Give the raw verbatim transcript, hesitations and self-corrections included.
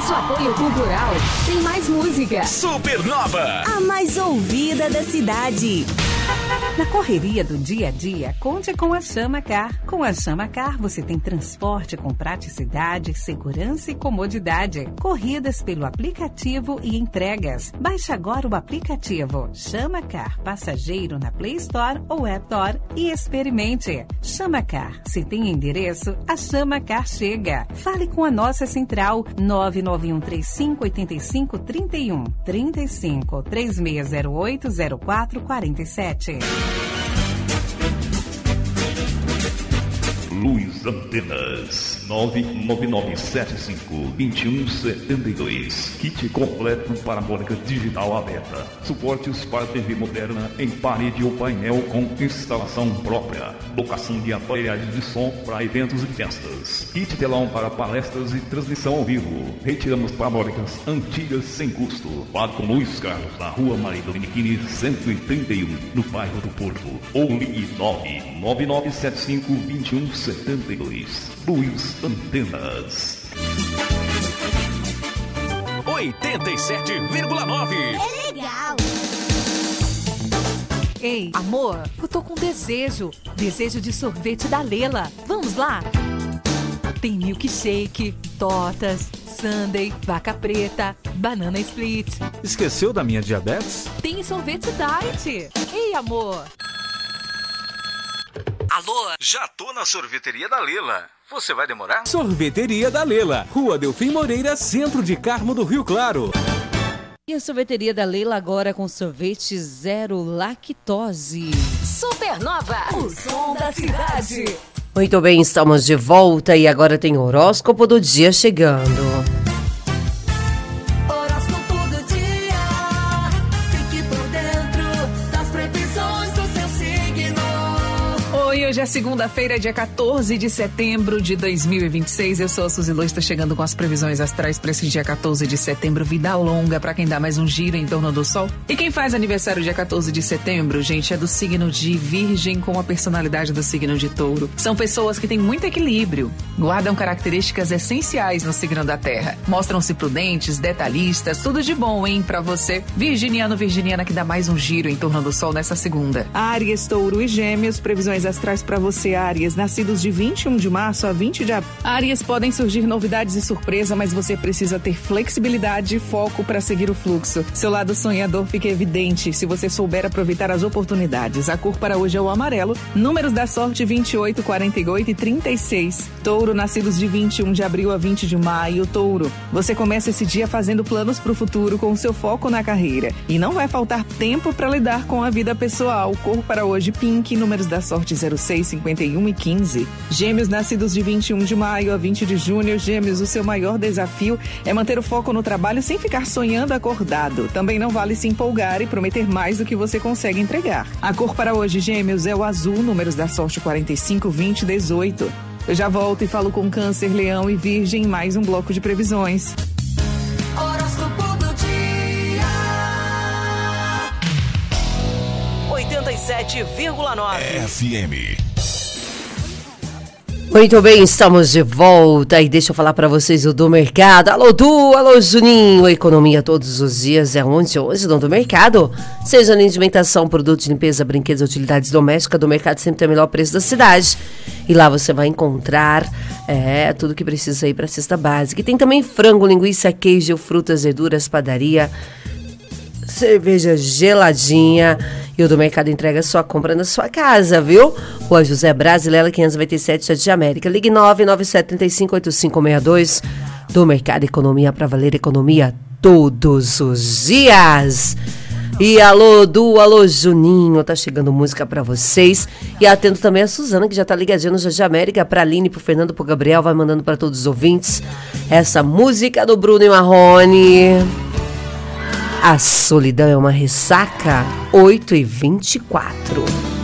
nosso apoio cultural, tem mais música. Supernova, a mais ouvida da cidade. Na correria do dia a dia, conte com a Chama Car. Com a Chama Car, você tem transporte com praticidade, segurança e comodidade. Corridas pelo aplicativo e entregas. Baixe agora o aplicativo Chama Car Passageiro na Play Store ou App Store e experimente. Chama Car. Se tem endereço, a Chama Car chega. Fale com a nossa central nove nove um três cinco oito cinco três um três cinco três seis zero oito zero quatro quatro sete. Luz Antenas nove nove nove sete cinco dois um sete dois. Kit completo parabólica digital aberta. Suportes para T V moderna em parede ou painel com instalação própria. Locação de aparelhagens de som para eventos e festas. Kit telão para palestras e transmissão ao vivo. Retiramos parabólicas antigas sem custo. Fale com Luiz Carlos na rua Maria Dominiquini cento e trinta e um, no bairro do Porto. Ou ligue nove nove nove sete cinco dois um sete dois. Luz Antenas oitenta e sete vírgula nove. É legal. Ei, amor, eu tô com desejo. Desejo de sorvete da Lela. Vamos lá? Tem milkshake, tortas, sundae, vaca preta, banana split. Esqueceu da minha diabetes? Tem sorvete diet. Ei, amor. Alô? Já tô na sorveteria da Lela. Você vai demorar? Sorveteria da Lela, Rua Delfim Moreira, centro de Carmo do Rio Claro. E a sorveteria da Leila agora com sorvete zero lactose. Supernova, o som da cidade. Muito bem, estamos de volta e agora tem o horóscopo do dia chegando. Horóscopo do dia. Fique por dentro das previsões do seu signo. Oi, hoje é segunda-feira, dia quatorze de setembro de dois mil e vinte e seis. Eu sou a Suzy Lô, estou chegando com as previsões astrais para esse dia quatorze de setembro. Vida longa para quem dá mais um giro em torno do sol. E quem faz aniversário dia quatorze de setembro, gente, é do signo de Virgem com a personalidade do signo de Touro. São pessoas que têm muito equilíbrio, guardam características essenciais no signo da Terra. Mostram-se prudentes, detalhistas, tudo de bom, hein, pra você. Virginiano, virginiana que dá mais um giro em torno do sol nessa segunda. Áries, Touro e Gêmeos, previsões astrais para você, Áries, nascidos de vinte e um de março a vinte de abril. Áries, podem surgir novidades e surpresa, mas você precisa ter flexibilidade e foco para seguir o fluxo. Seu lado sonhador fica evidente se você souber aproveitar as oportunidades. A cor para hoje é o amarelo. Números da sorte vinte e oito, quarenta e oito e trinta e seis. Touro, nascidos de vinte e um de abril a vinte de maio. Touro, você começa esse dia fazendo planos para o futuro com o seu foco na carreira. E não vai faltar tempo para lidar com a vida pessoal. Cor para hoje pink. Números da sorte zero seis, cinquenta e um e quinze. Gêmeos, nascidos de vinte e um de maio a vinte de junho. Gêmeos, o seu maior desafio é manter o foco no trabalho sem ficar sonhando acordado. Também não vale se empolgar e prometer mais do que você consegue entregar. A cor para hoje, Gêmeos, é o azul. Números da sorte quarenta e cinco, vinte e dezoito. Eu já volto e falo com Câncer, Leão e Virgem, mais um bloco de previsões. Horóscopo do dia. oitenta e sete vírgula nove. F M. Muito bem, estamos de volta e deixa eu falar para vocês o do mercado. Alô, Du, alô, Juninho. Economia todos os dias é onde hoje, dono do mercado. Seja na alimentação, produtos de limpeza, brinquedos, utilidades domésticas, do mercado sempre tem o melhor preço da cidade. E lá você vai encontrar é, tudo que precisa aí para a cesta básica. E tem também frango, linguiça, queijo, frutas, verduras, padaria, cerveja geladinha. E o do mercado entrega sua compra na sua casa, viu? Rua José Brasileira, quinhentos e noventa e sete, Jardim de América. Ligue nove nove sete três cinco oito cinco seis dois. Do mercado Economia para valer economia todos os dias. E alô, Du, alô, Juninho, tá chegando música pra vocês. E atendo também a Suzana, que já tá ligadinha no Jardim de América, pra Aline, pro Fernando, pro Gabriel, vai mandando pra todos os ouvintes essa música do Bruno e Marrone. A solidão é uma ressaca, oito e vinte e quatro.